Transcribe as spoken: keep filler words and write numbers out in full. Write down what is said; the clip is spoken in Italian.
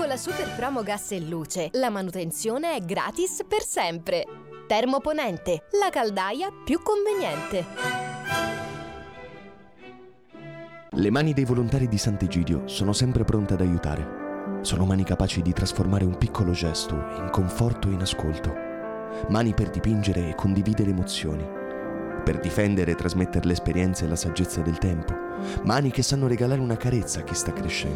Con la super promo gas e luce, la manutenzione è gratis per sempre. Termoponente, la caldaia più conveniente. Le mani dei volontari di Sant'Egidio sono sempre pronte ad aiutare. Sono mani capaci di trasformare un piccolo gesto in conforto e in ascolto. Mani per dipingere e condividere emozioni. Per difendere e trasmettere l'esperienza e la saggezza del tempo. Mani che sanno regalare una carezza a chi sta crescendo.